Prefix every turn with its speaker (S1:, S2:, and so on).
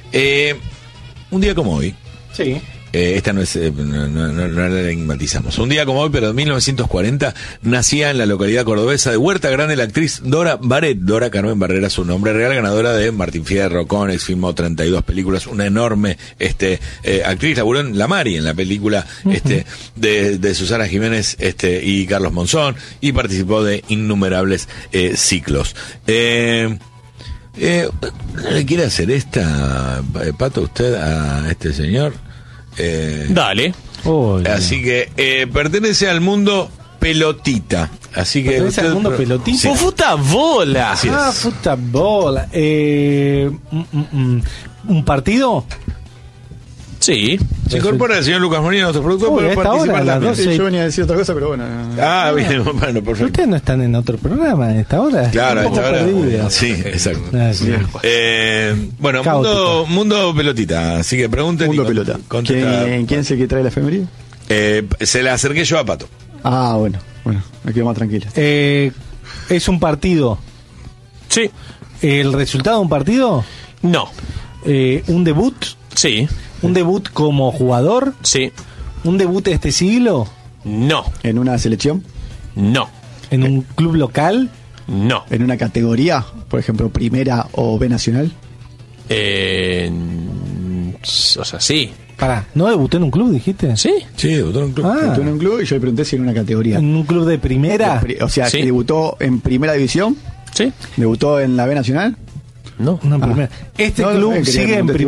S1: Un día como hoy.
S2: Sí.
S1: Esta no es, no la enigmatizamos. Un día como hoy, pero en 1940, nacía en la localidad cordobesa de Huerta Grande la actriz Dora Barret. Dora Carmen Barrera, su nombre real, ganadora de Martín Fierro, Conex, filmó 32 películas, una enorme actriz, laburó en La Mari, en la película de Susana Jiménez y Carlos Monzón, y participó de innumerables ciclos. ¿Le quiere hacer esta, Pato, usted a este señor?
S3: Dale.
S1: Así que pertenece al mundo pelotita. Así que
S2: ¿Pertenece al mundo pelotita?
S1: Sí.
S3: ¡Futabola!
S1: Así es.
S2: Fútbol. ¿Un partido?
S3: Sí.
S1: Se incorpora el señor Lucas Molina, nuestro productor,
S2: Uy,
S1: para
S2: a esta
S1: participar
S2: hora, a las
S1: también.
S2: 12.
S4: Yo venía a decir otra cosa, pero bueno.
S1: Bien, bueno, perfecto.
S2: ¿Ustedes no están en otro programa a esta hora?
S1: Claro, a
S2: Un poco
S1: esta hora.
S2: perdido.
S1: Sí, exacto.
S2: Sí.
S1: Bueno,
S2: Caótico.
S1: mundo pelotita. Así que pregunten.
S4: Mundo
S1: y
S4: pelota.
S1: contesta.
S4: ¿Quién es el que trae la efeméride?
S1: Se la acerqué yo a Pato.
S4: Ah, bueno, me quedo más tranquilo.
S2: ¿Es un partido?
S3: Sí.
S2: ¿El resultado de un partido?
S3: No.
S2: ¿Un debut?
S3: Sí.
S2: ¿Un debut como jugador?
S3: Sí.
S2: ¿Un debut de este siglo?
S3: No.
S4: ¿En una selección?
S3: No.
S2: ¿En un club local?
S3: No.
S4: ¿En una categoría? Por ejemplo, primera o B nacional.
S3: O sea, sí.
S2: Pará, ¿no debutó en un club, dijiste?
S3: ¿Sí?
S1: Sí, debutó en un club.
S4: Debutó en un club y yo le pregunté si en una categoría.
S2: ¿En un club de primera?
S4: O sea,
S3: Sí.
S4: debutó en primera división,
S3: Sí.
S4: debutó en la B nacional.
S3: No.
S2: Una primera. ¿Este
S4: No,
S2: club
S4: quería
S2: sigue en
S4: preguntarte.
S2: primera?